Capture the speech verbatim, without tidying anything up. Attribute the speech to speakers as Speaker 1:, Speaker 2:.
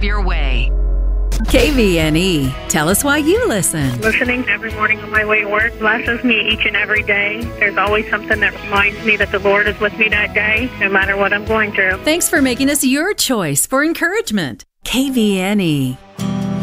Speaker 1: your way.
Speaker 2: K V N E. Tell us why you listen.
Speaker 3: Listening every morning on my way to work blesses me each and every day. There's always something that reminds me that the Lord is with me that day, no matter what I'm going through.
Speaker 2: Thanks for making us your choice for encouragement. K V N E.